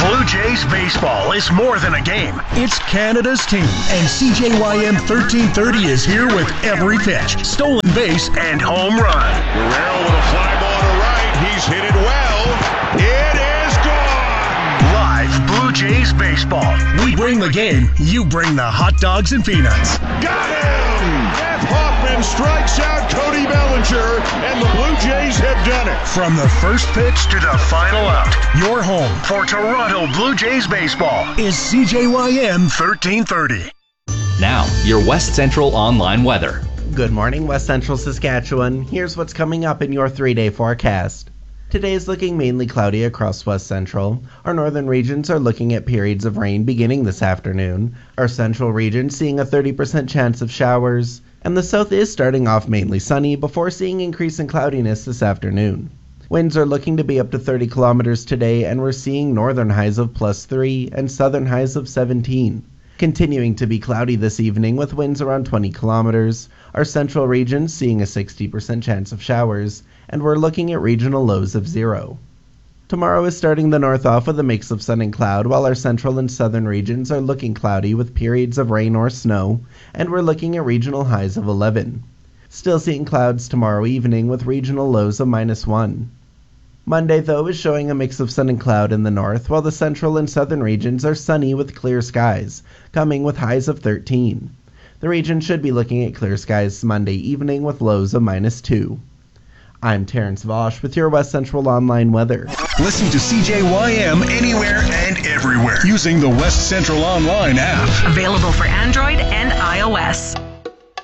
Blue Jays baseball is more than a game. It's Canada's team, and CJYM 1330 is here with every pitch, stolen base, and home run. Guerrero with a fly ball to right. He's hit it well. It is gone. Live Blue Jays baseball. We bring the game. You bring the hot dogs and peanuts. Got him! Jeff Hoffman strikes out Cody Bellinger, and the Blue Jays have done it. From the first pitch to the final out, your home for Toronto Blue Jays baseball is CJYM 1330. Now, your West Central Online weather. Good morning, West Central Saskatchewan. Here's what's coming up in your 3-day forecast. Today is looking mainly cloudy across West Central. Our northern regions are looking at periods of rain beginning this afternoon. Our central region seeing a 30% chance of showers. And the south is starting off mainly sunny before seeing increase in cloudiness this afternoon. Winds are looking to be up to 30 kilometers today, and we're seeing northern highs of +3 and southern highs of 17. Continuing to be cloudy this evening with winds around 20 kilometers. Our central region seeing a 60% chance of showers, and we're looking at regional lows of 0. Tomorrow is starting the north off with a mix of sun and cloud, while our central and southern regions are looking cloudy with periods of rain or snow, and we're looking at regional highs of 11. Still seeing clouds tomorrow evening with regional lows of -1. Monday, though, is showing a mix of sun and cloud in the north, while the central and southern regions are sunny with clear skies, coming with highs of 13. The region should be looking at clear skies Monday evening with lows of -2. I'm Terrence Vosch with your West Central Online weather. Listen to CJYM anywhere and everywhere using the West Central Online app. Available for Android and iOS.